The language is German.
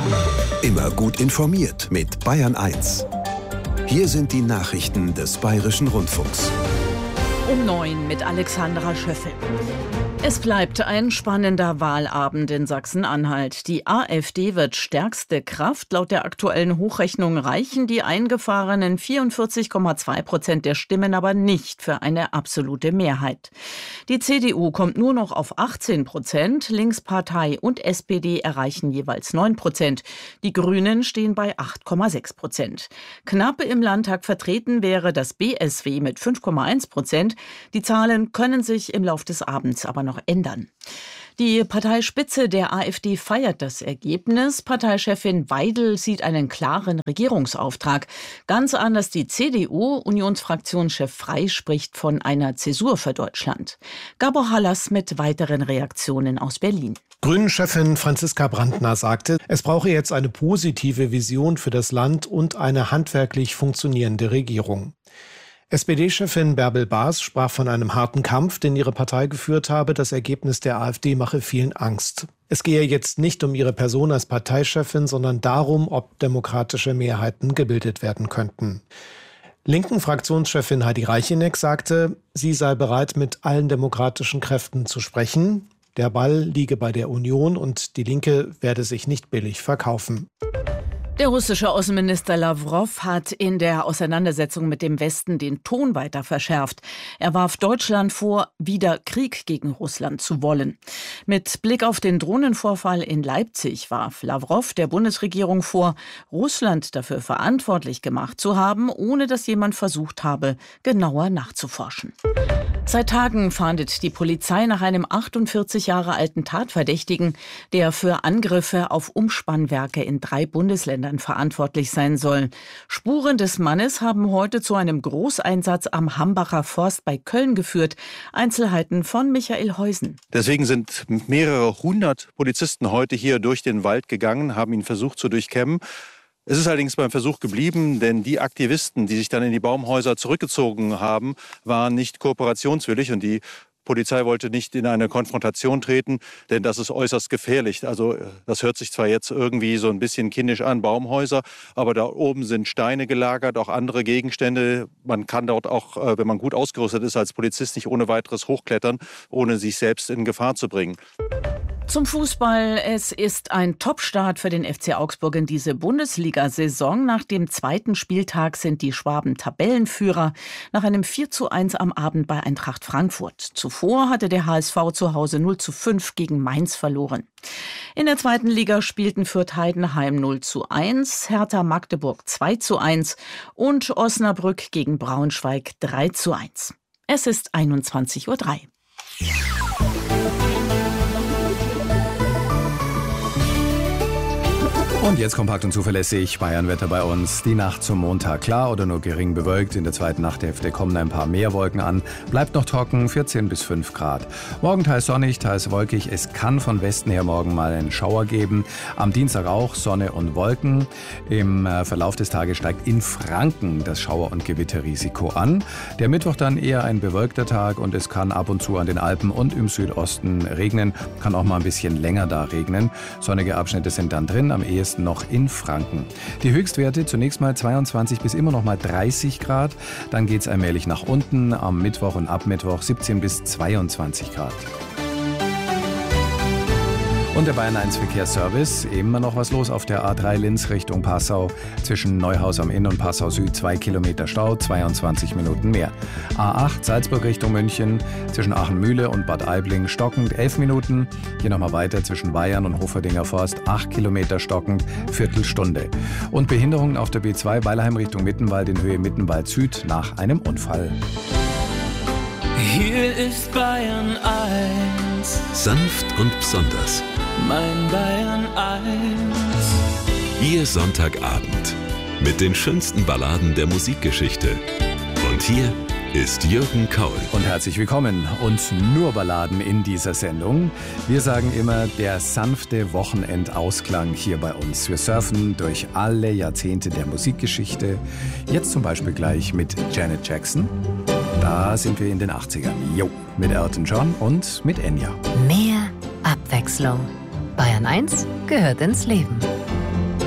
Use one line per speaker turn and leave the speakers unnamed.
Immer gut informiert mit Bayern 1. Hier sind die Nachrichten des Bayerischen Rundfunks.
Um 9 mit Alexandra Schöffel. Es bleibt ein spannender Wahlabend in Sachsen-Anhalt. Die AfD wird stärkste Kraft. Laut der aktuellen Hochrechnung reichen die eingefahrenen 44,2% der Stimmen aber nicht für eine absolute Mehrheit. Die CDU kommt nur noch auf 18%. Linkspartei und SPD erreichen jeweils 9%. Die Grünen stehen bei 8,6%. Knapp im Landtag vertreten wäre das BSW mit 5,1%. Die Zahlen können sich im Lauf des Abends aber noch ändern. Die Parteispitze der AfD feiert das Ergebnis. Parteichefin Weidel sieht einen klaren Regierungsauftrag. Ganz anders die CDU. Unionsfraktionschef Frey spricht von einer Zäsur für Deutschland. Gabor Hallas mit weiteren Reaktionen aus Berlin.
Grünen-Chefin Franziska Brandner sagte, es brauche jetzt eine positive Vision für das Land und eine handwerklich funktionierende Regierung. SPD-Chefin Bärbel Baas sprach von einem harten Kampf, den ihre Partei geführt habe. Das Ergebnis der AfD mache vielen Angst. Es gehe jetzt nicht um ihre Person als Parteichefin, sondern darum, ob demokratische Mehrheiten gebildet werden könnten. Linken Fraktionschefin Heidi Reicheneck sagte, sie sei bereit, mit allen demokratischen Kräften zu sprechen. Der Ball liege bei der Union und die Linke werde sich nicht billig verkaufen.
Der russische Außenminister Lawrow hat in der Auseinandersetzung mit dem Westen den Ton weiter verschärft. Er warf Deutschland vor, wieder Krieg gegen Russland zu wollen. Mit Blick auf den Drohnenvorfall in Leipzig warf Lawrow der Bundesregierung vor, Russland dafür verantwortlich gemacht zu haben, ohne dass jemand versucht habe, genauer nachzuforschen. Seit Tagen fahndet die Polizei nach einem 48 Jahre alten Tatverdächtigen, der für Angriffe auf Umspannwerke in 3 Bundesländern verantwortlich sein soll. Spuren des Mannes haben heute zu einem Großeinsatz am Hambacher Forst bei Köln geführt. Einzelheiten von Michael Heusen.
Deswegen sind mehrere hundert Polizisten heute hier durch den Wald gegangen, haben ihn versucht zu durchkämmen. Es ist allerdings beim Versuch geblieben, denn die Aktivisten, die sich dann in die Baumhäuser zurückgezogen haben, waren nicht kooperationswillig und die Polizei wollte nicht in eine Konfrontation treten, denn das ist äußerst gefährlich. Also das hört sich zwar jetzt irgendwie so ein bisschen kindisch an, Baumhäuser, aber da oben sind Steine gelagert, auch andere Gegenstände. Man kann dort auch, wenn man gut ausgerüstet ist, als Polizist nicht ohne weiteres hochklettern, ohne sich selbst in Gefahr zu bringen.
Zum Fußball. Es ist ein Topstart für den FC Augsburg in diese Bundesliga-Saison. Nach dem 2. Spieltag sind die Schwaben Tabellenführer nach einem 4:1 am Abend bei Eintracht Frankfurt. Zuvor hatte der HSV zu Hause 0:5 gegen Mainz verloren. In der 2. Liga spielten Fürth-Heidenheim 0:1, Hertha Magdeburg 2:1 und Osnabrück gegen Braunschweig 3:1. Es ist 21:03 Uhr.
Und jetzt kompakt und zuverlässig Bayernwetter bei uns. Die Nacht zum Montag klar oder nur gering bewölkt. In der zweiten Nachthälfte kommen ein paar mehr Wolken an. Bleibt noch trocken, 14 bis 5 Grad. Morgen teils sonnig, teils wolkig. Es kann von Westen her morgen mal einen Schauer geben. Am Dienstag auch Sonne und Wolken. Im Verlauf des Tages steigt in Franken das Schauer- und Gewitterrisiko an. Der Mittwoch dann eher ein bewölkter Tag und es kann ab und zu an den Alpen und im Südosten regnen. Kann auch mal ein bisschen länger da regnen. Sonnige Abschnitte sind dann drin, am ehesten noch in Franken. Die Höchstwerte zunächst mal 22 bis immer noch mal 30 Grad. Dann geht es allmählich nach unten. Am Mittwoch und ab Mittwoch 17 bis 22 Grad. Und der Bayern 1 Verkehrsservice, immer noch was los auf der A3 Linz Richtung Passau. Zwischen Neuhaus am Inn und Passau Süd 2 Kilometer Stau, 22 Minuten mehr. A8 Salzburg Richtung München, zwischen Aachen-Mühle und Bad Aibling stockend 11 Minuten. Hier nochmal weiter zwischen Bayern und Hoferdinger Forst 8 Kilometer stockend, Viertelstunde. Und Behinderungen auf der B2 Weilheim Richtung Mittenwald in Höhe Mittenwald Süd nach einem Unfall.
Hier ist Bayern 1.
Sanft und besonders.
Mein Bayern 1.
Ihr Sonntagabend mit den schönsten Balladen der Musikgeschichte. Und hier ist Jürgen Kaul.
Und herzlich willkommen und nur Balladen in dieser Sendung. Wir sagen immer, der sanfte Wochenendausklang hier bei uns. Wir surfen durch alle Jahrzehnte der Musikgeschichte. Jetzt zum Beispiel gleich mit Janet Jackson. Da sind wir in den 80ern. Jo, mit Elton John und mit Enya.
Mehr Abwechslung. Bayern 1 gehört ins Leben.